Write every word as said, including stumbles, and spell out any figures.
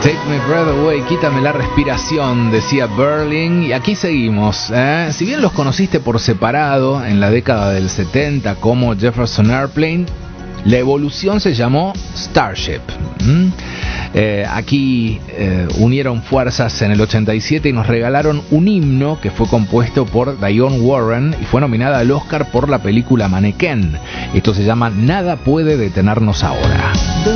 Take my breath away, quítame la respiración, decía Berlin. Y aquí seguimos, ¿eh? Si bien los conociste por separado en la década del setenta como Jefferson Airplane, la evolución se llamó Starship. ¿Mm? Eh, aquí eh, unieron fuerzas en el ochenta y siete y nos regalaron un himno que fue compuesto por Dionne Warren y fue nominada al Oscar por la película Mannequin. Esto se llama Nada puede detenernos ahora.